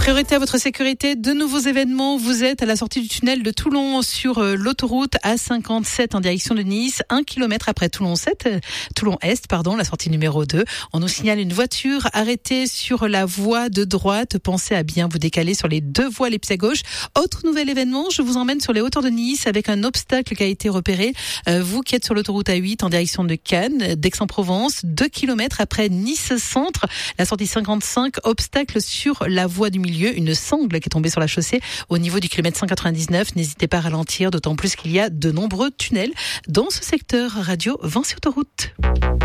Priorité à votre sécurité, de nouveaux événements. Vous êtes à la sortie du tunnel de Toulon sur l'autoroute A57 en direction de Nice, 1 kilomètre après Toulon-Est, la sortie numéro 2. On nous signale une voiture arrêtée sur la voie de droite. Pensez à bien vous décaler sur les deux voies les pieds à gauche. Autre nouvel événement, je vous emmène sur les hauteurs de Nice avec un obstacle qui a été repéré. Vous qui êtes sur l'autoroute A8 en direction de Cannes, d'Aix-en-Provence, 2 kilomètres après Nice-Centre, la sortie 55, obstacle sur la voie du milieu, une sangle qui est tombée sur la chaussée au niveau du kilomètre 199. N'hésitez pas à ralentir, d'autant plus qu'il y a de nombreux tunnels dans ce secteur. Radio Vinci Autoroute.